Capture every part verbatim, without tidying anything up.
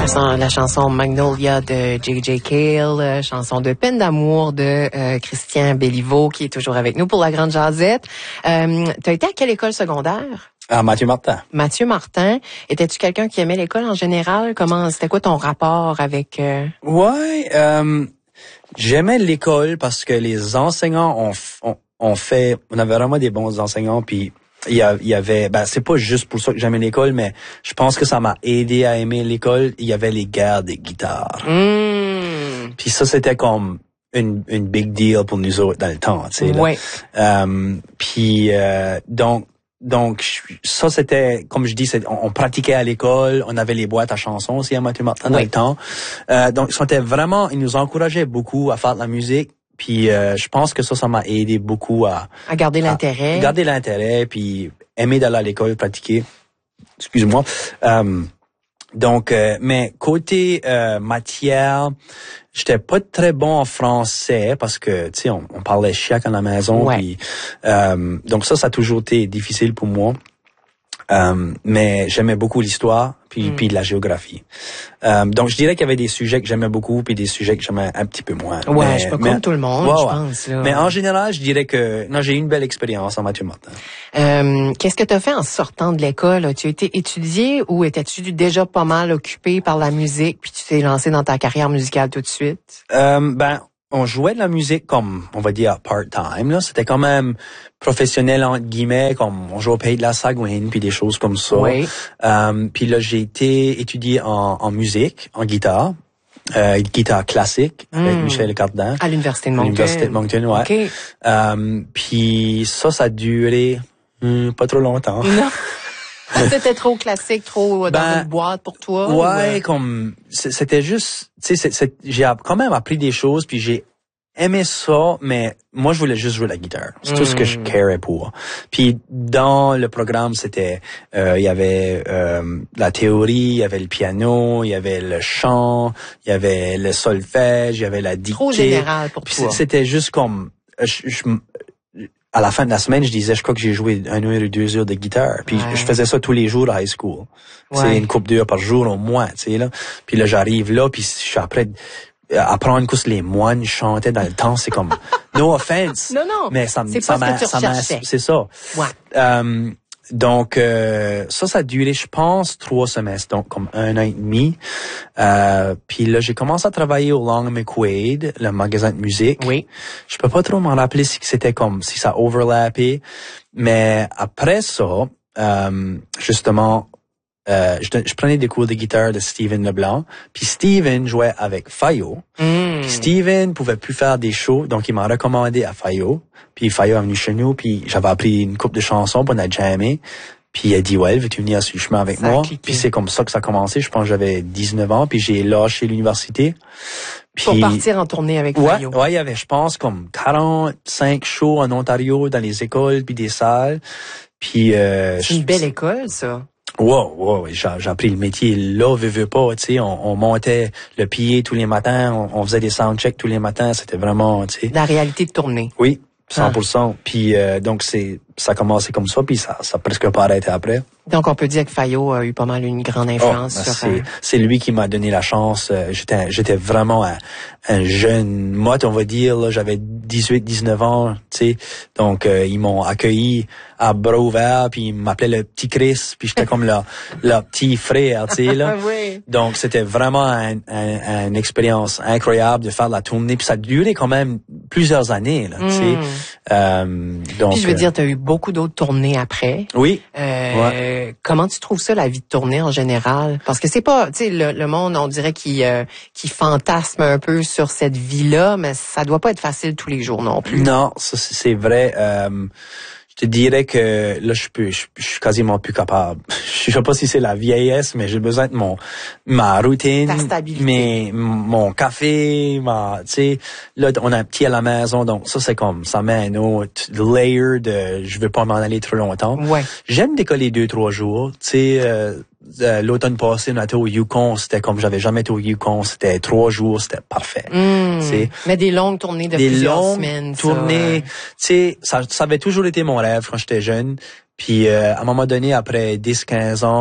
La, la chanson Magnolia de J J Cale, euh, chanson de Peine d'amour de euh, Christian Béliveau, qui est toujours avec nous pour la Grande Jazette. Euh, tu as été à quelle école secondaire? Ah, Mathieu Martin. Mathieu Martin. Étais-tu quelqu'un qui aimait l'école en général? Comment, c'était quoi ton rapport avec... Euh... Ouais, euh, j'aimais l'école parce que les enseignants ont, ont, ont fait... On avait vraiment des bons enseignants, puis... Il y, a, il y avait, ben c'est pas juste pour ça que j'aimais l'école, mais je pense que ça m'a aidé à aimer l'école. Il y avait les guerres des guitares. Mmh. Puis ça, c'était comme une, une big deal pour nous autres dans le temps, tu sais. Là. Ouais. Euh, puis euh, donc, donc ça c'était, comme je dis, c'est, on, on pratiquait à l'école. On avait les boîtes à chansons aussi à Mathieu Martin dans ouais. le temps. Euh, donc c'était vraiment, ils nous encourageaient beaucoup à faire de la musique. Puis euh, je pense que ça, ça m'a aidé beaucoup à... À garder l'intérêt. À garder l'intérêt, puis aimer d'aller à l'école, pratiquer. Excuse-moi. Euh, donc, euh, mais côté euh, matière, j'étais pas très bon en français parce que, tu sais, on, on parlait chiac à la maison. Ouais. Puis, euh, donc ça, ça a toujours été difficile pour moi. Euh, mais j'aimais beaucoup l'histoire puis mm. puis la géographie. Euh, donc je dirais qu'il y avait des sujets que j'aimais beaucoup puis des sujets que j'aimais un petit peu moins. Ouais, mais, je suis pas mais, comme tout le monde, ouais, je ouais. pense. Là. Mais en général, je dirais que non, j'ai eu une belle expérience en Mathieu Martin. Euh, qu'est-ce que tu as fait en sortant de l'école? As-tu été étudié ou étais-tu déjà pas mal occupé par la musique puis tu t'es lancé dans ta carrière musicale tout de suite? Euh, ben on jouait de la musique comme, on va dire, part-time, là. C'était quand même professionnel, entre guillemets, comme on jouait au Pays de la Sagouine, puis des choses comme ça. Oui. Euh, puis là, j'ai été étudier en, en musique, en guitare, euh, guitare classique, mm. avec Michel Cardin. À l'Université de Moncton. À l'Université de Moncton, ouais. Okay. Euh, puis ça, ça a duré hum, pas trop longtemps. Non. C'était trop classique, trop dans ben, une boîte pour toi? Ouais, ou... comme c'était juste, tu sais, j'ai quand même appris des choses, puis j'ai aimé ça, mais moi je voulais juste jouer la guitare. C'est mm. tout ce que je carais pour. Puis dans le programme, c'était, euh, il y avait euh, la théorie, il y avait le piano, il y avait le chant, il y avait le solfège, il y avait la dictée. Trop général pour puis toi. C'était juste comme, je, je à la fin de la semaine, je disais, je crois que j'ai joué une heure ou deux heures de guitare. Puis ouais. je faisais ça tous les jours à high school. Ouais. C'est une couple d'heures par jour au moins, tu sais, là. Puis là, j'arrive là, puis je suis après, apprendre que les moines chantaient dans le temps, c'est comme, no offense. Non, non. Mais ça c'est ça pas ce que tu ça recherchais. C'est ça. Ouais. Euh, donc, euh, ça, ça a duré, je pense, trois semestres, donc comme un an et demi. Euh, puis là, j'ai commencé à travailler au Long McQuaid, le magasin de musique. Oui. Je peux pas trop m'en rappeler si c'était comme, si ça overlappait. Mais après ça, euh, justement, euh, je, je prenais des cours de guitare de Steven Leblanc. Puis Steven jouait avec Fayot. Mm. Puis Steven pouvait plus faire des shows, donc il m'a recommandé à Fayot. Puis Fayot est venu chez nous, puis j'avais appris une couple de chansons, puis on a jammé. Puis il a dit, ouais, veux-tu venir sur le chemin avec ça moi? Puis c'est comme ça que ça a commencé. Je pense que j'avais dix-neuf ans, puis j'ai lâché l'université. Puis, pour partir en tournée avec Fayot. Ouais, ouais, il y avait, je pense, comme quarante-cinq shows en Ontario, dans les écoles, puis des salles. Puis euh, c'est une belle école, ça. Wow, wow, j'ai, j'ai appris le métier là, veux, veux pas, tu sais, on, on montait le pied tous les matins, on, on faisait des soundchecks tous les matins, c'était vraiment, tu sais. La réalité de tournée. Oui, cent pour cent. Ah. Puis euh, donc c'est, ça a commencé comme ça, puis ça, ça a presque pas arrêté après. Donc on peut dire que Fayot a eu pas mal une grande influence oh, sur. C'est, c'est lui qui m'a donné la chance. J'étais, j'étais vraiment un, un jeune motte, on va dire. Là, j'avais dix-huit, dix-neuf ans, tu sais. Donc euh, ils m'ont accueilli à bras ouverts, puis ils m'appelaient le petit Chris, puis j'étais comme le, le petit frère, tu sais là. Oui. Donc c'était vraiment un, un, une expérience incroyable de faire la tournée, puis ça a duré quand même plusieurs années, là, tu sais. Mm. Euh, donc. Puis je veux dire, tu as eu beaucoup d'autres tournées après. Oui. Euh, ouais. Comment tu trouves ça, la vie de tournée en général? Parce que c'est pas, tu sais, le, le monde, on dirait qu'il euh, qu'il fantasme un peu sur cette vie-là, mais ça doit pas être facile tous les jours non plus. Non, ça c'est vrai. Euh, je te dirais que là, je peux, je, je suis quasiment plus capable. Je sais pas si c'est la vieillesse, mais j'ai besoin de mon ma routine, ta stabilité, mais mon café, ma, tu sais, là on a un petit à la maison, donc ça c'est comme ça met un autre layer de, je veux pas m'en aller trop longtemps. Ouais. J'aime décoller deux trois jours, tu sais. Euh, Euh, l'automne passé, on a été au Yukon, c'était comme j'avais jamais été au Yukon, c'était trois jours, c'était parfait. Mmh. Mais des longues tournées de des plusieurs longues semaines. Tournées, tu sais, ça, ça avait toujours été mon rêve quand j'étais jeune. Puis euh, à un moment donné, après dix quinze ans,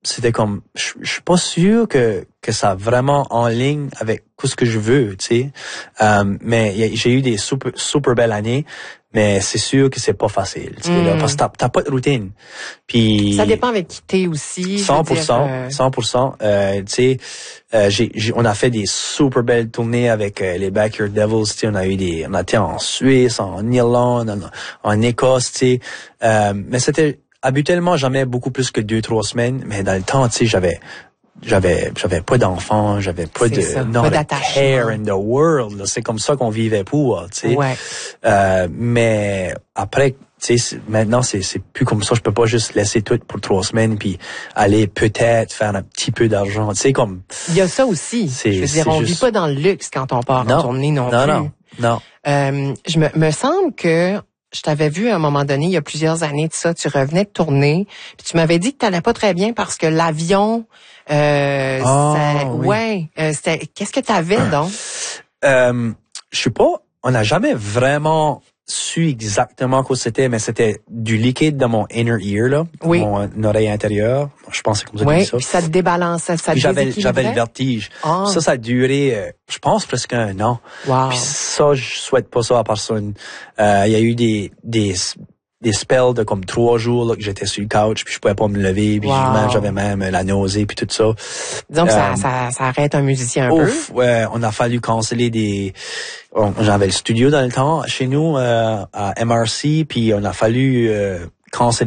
c'était comme, je, je suis pas sûr que que ça vraiment en ligne avec tout ce que je veux, tu sais. Euh, mais y a, j'ai eu des super super belles années, mais c'est sûr que c'est pas facile, tu sais, mm. là, parce que t'as, t'as pas de routine. Puis ça dépend avec qui t'es aussi. cent pour cent, dire, euh... cent pour cent. Euh, tu sais, euh, j'ai, j'ai, on a fait des super belles tournées avec euh, les Backyard Devils. Tu sais, on a eu des, on a été en Suisse, en Irlande, en, en Écosse, tu sais. Euh, mais c'était habituellement jamais beaucoup plus que deux trois semaines. Mais dans le temps, tu sais, j'avais J'avais, j'avais pas d'enfants, j'avais pas c'est de, ça, not pas a care in the world. Là. C'est comme ça qu'on vivait pour, tu sais. Ouais. Euh, mais après, tu sais, maintenant c'est, c'est plus comme ça. Je peux pas juste laisser tout pour trois semaines puis aller peut-être faire un petit peu d'argent. Tu sais, comme. Il y a ça aussi. C'est, je veux dire, on juste... vit pas dans le luxe quand on part non, en tournée non, non plus. Non, non, euh, je me, me semble que je t'avais vu à un moment donné, il y a plusieurs années de ça, tu revenais de tourner, puis tu m'avais dit que t'allais pas très bien parce que l'avion, euh, oh, ça, oui. ouais, euh, c'était, qu'est-ce que t'avais donc? Euh, je sais pas, on n'a jamais vraiment su exactement quoi c'était, mais c'était du liquide dans mon inner ear, là, oui. mon oreille intérieure. Je pense que c'est comme ça que oui, dit ça. Puis ça te débalançait, ça te j'avais, j'avais le vertige. Oh. Ça, ça a duré, euh, je pense, presque un an. Wow. Puis ça, je souhaite pas ça à personne. Euh, il y a eu des, des, des spells de comme trois jours là, que j'étais sur le couch, puis je pouvais pas me lever, puis wow. j'avais même la nausée, puis tout ça. Donc, euh, ça, ça, ça arrête un musicien un ouf, peu. Ouais, on a fallu canceller des... On, j'avais le studio dans le temps, chez nous, euh, à M R C, puis on a fallu euh, canceller